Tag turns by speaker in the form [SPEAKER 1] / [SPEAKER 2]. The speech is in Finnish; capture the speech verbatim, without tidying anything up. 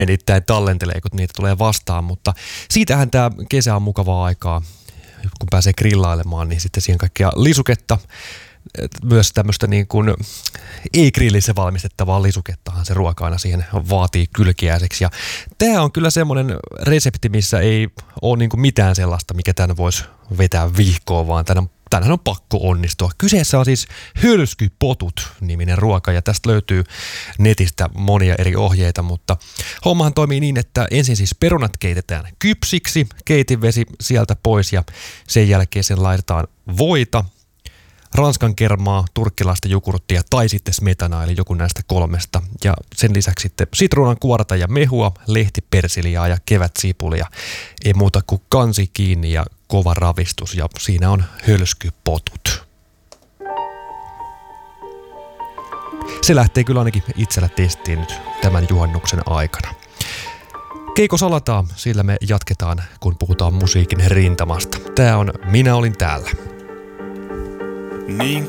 [SPEAKER 1] Erittäin tallentelee, kun niitä tulee vastaan, mutta siitähän tämä kesä on mukavaa aikaa, kun pääsee grillailemaan, niin sitten siihen kaikkea lisuketta, myös tämmöistä niin kuin ei-grillissä valmistettavaa lisukettahan se ruoka aina siihen vaatii kylkiäiseksi. Ja tämä on kyllä semmoinen resepti, missä ei ole niin kuin mitään sellaista, mikä tämän voisi vetää vihkoon, vaan tämän Tänään on pakko onnistua. Kyseessä on siis hölskypotut-niminen ruoka ja tästä löytyy netistä monia eri ohjeita, mutta hommahan toimii niin, että ensin siis perunat keitetään kypsiksi, keitinvesi sieltä pois ja sen jälkeen sen laitetaan voita, ranskan kermaa, turkkilaista jogurttia tai sitten smetanaa, eli joku näistä kolmesta. Ja sen lisäksi sitten sitruunan kuorta ja mehua, lehtipersiliaa ja kevätsipulia. Ei muuta kuin kansi kiinni ja kova ravistus ja siinä on hölskypotut. Se lähtee kyllä ainakin itsellä testiin nyt tämän juhannuksen aikana. Keiko salataa, sillä me jatketaan, kun puhutaan musiikin rintamasta. Tää on Minä olin täällä.
[SPEAKER 2] Niin